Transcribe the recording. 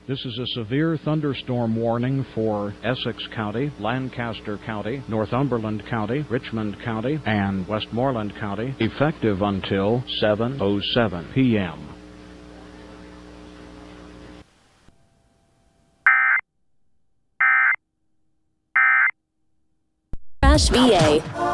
This is a severe thunderstorm warning for Essex County, Lancaster County, Northumberland County, Richmond County, and Westmoreland County, effective until 7:07 p.m. VA.